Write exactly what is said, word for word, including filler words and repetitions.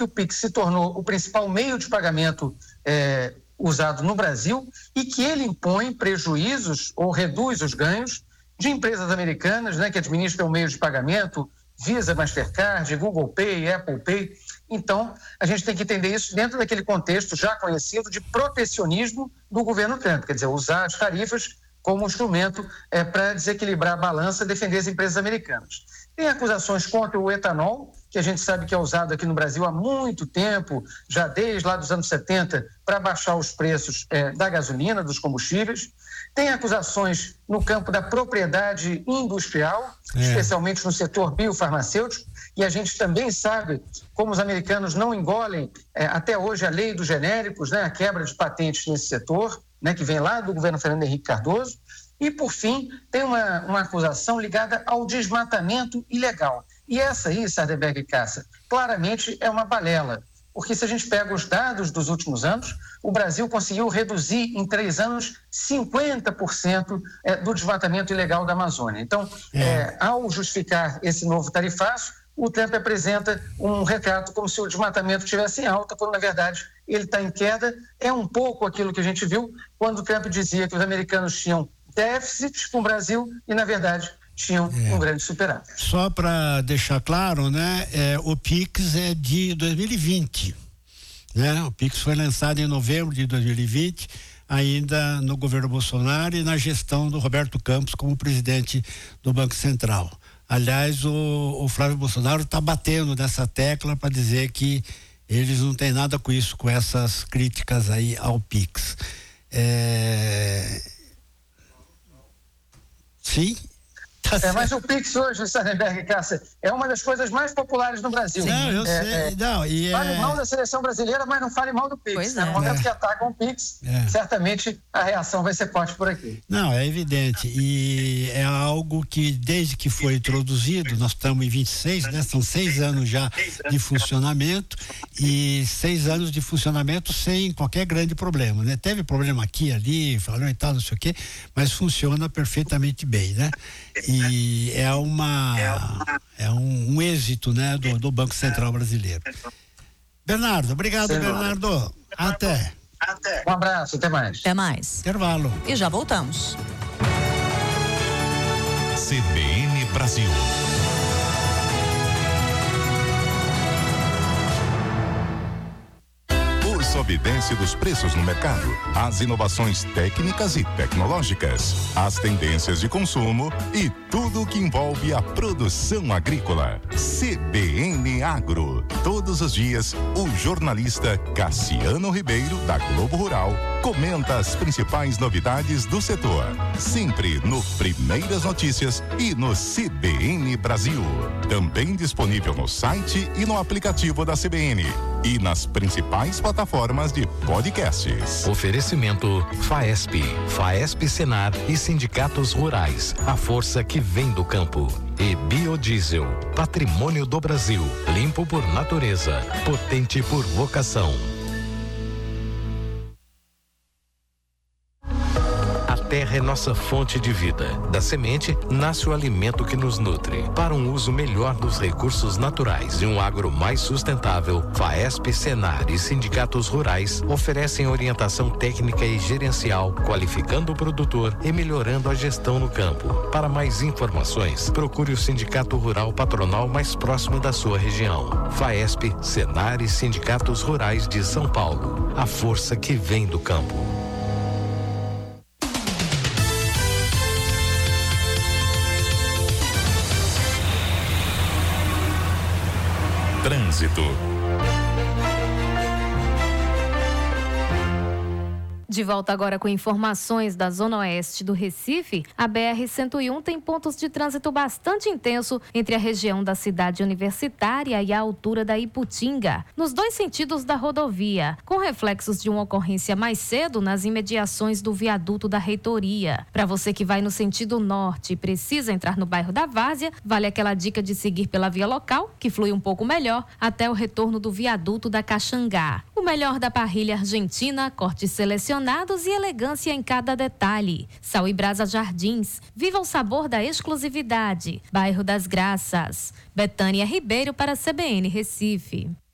que o Pix se tornou o principal meio de pagamento é, usado no Brasil e que ele impõe prejuízos ou reduz os ganhos de empresas americanas, né, que administram o meio de pagamento, Visa, Mastercard, Google Pay, Apple Pay. Então, a gente tem que entender isso dentro daquele contexto já conhecido de protecionismo do governo Trump, quer dizer, usar as tarifas como instrumento é, para desequilibrar a balança e defender as empresas americanas. Tem acusações contra o etanol, que a gente sabe que é usado aqui no Brasil há muito tempo, já desde lá dos anos setenta, para baixar os preços é, da gasolina, dos combustíveis. Tem acusações no campo da propriedade industrial, é. especialmente no setor biofarmacêutico, e a gente também sabe como os americanos não engolem é, até hoje a lei dos genéricos, né, a quebra de patentes nesse setor, né, que vem lá do governo Fernando Henrique Cardoso. E, por fim, tem uma, uma acusação ligada ao desmatamento ilegal. E essa aí, Sardenberg e Cássia, claramente é uma balela, porque se a gente pega os dados dos últimos anos, o Brasil conseguiu reduzir em três anos cinquenta por cento é, do desmatamento ilegal da Amazônia. Então, é. É, ao justificar esse novo tarifaço, o Trump apresenta um retrato como se o desmatamento estivesse em alta, quando, na verdade, ele está em queda. É um pouco aquilo que a gente viu quando o Trump dizia que os americanos tinham déficit com o Brasil e, na verdade, tinham é. um grande superávit. Só para deixar claro, né, é, o Pix é de dois mil e vinte, né? O Pix foi lançado em novembro de dois mil e vinte, ainda no governo Bolsonaro e na gestão do Roberto Campos como presidente do Banco Central. Aliás, o, o Flávio Bolsonaro está batendo nessa tecla para dizer que eles não têm nada com isso, com essas críticas aí ao Pix. É... Sim? Tá é, mas o Pix hoje, Sardenberg e Cássia, é uma das coisas mais populares no Brasil. Não, eu é, sei. É, não, e fale é... mal da seleção brasileira, mas não fale mal do Pix. Pois né? é. No momento É. que atacam o Pix, É. certamente a reação vai ser forte por aqui. Não, é evidente. E é algo que, desde que foi introduzido, nós estamos em vinte e seis, né? São seis anos já de funcionamento e seis anos de funcionamento sem qualquer grande problema, né? Teve problema aqui e ali, falou e tal, não sei o quê, mas funciona perfeitamente bem, né? E é uma é um, um êxito, né, do, do Banco Central brasileiro. Bernardo, obrigado, Sim, Bernardo. Até. Até. Um abraço, até mais. Até mais. Intervalo. E já voltamos. C B N Brasil. Por sobrevivência dos preços no mercado, as inovações técnicas e tecnológicas, as tendências de consumo e tudo o que envolve a produção agrícola. C B N Agro. Todos os dias, o jornalista Cassiano Ribeiro, da Globo Rural, comenta as principais novidades do setor. Sempre no Primeiras Notícias e no C B N Brasil. Também disponível no site e no aplicativo da C B N. E nas principais plataformas de podcasts. Oferecimento Faesp, Faesp Senar e Sindicatos Rurais, a força que vem do campo. E Biodiesel, patrimônio do Brasil, limpo por natureza, potente por vocação. A terra é nossa fonte de vida. Da semente nasce o alimento que nos nutre. Para um uso melhor dos recursos naturais e um agro mais sustentável, Faesp, Senar e sindicatos rurais oferecem orientação técnica e gerencial, qualificando o produtor e melhorando a gestão no campo. Para mais informações, procure o sindicato rural patronal mais próximo da sua região. Faesp, Senar e sindicatos rurais de São Paulo. A força que vem do campo. Trânsito. De volta agora com informações da Zona Oeste do Recife, a B R cento e um tem pontos de trânsito bastante intenso entre a região da cidade universitária e a altura da Iputinga, nos dois sentidos da rodovia, com reflexos de uma ocorrência mais cedo nas imediações do viaduto da reitoria. Para você que vai no sentido norte e precisa entrar no bairro da Várzea, vale aquela dica de seguir pela via local, que flui um pouco melhor, até o retorno do viaduto da Caxangá. O melhor da parrilha argentina, cortes selecionados e elegância em cada detalhe. Sal e Brasa Jardins. Viva o sabor da exclusividade. Bairro das Graças. Betânia Ribeiro para a C B N Recife.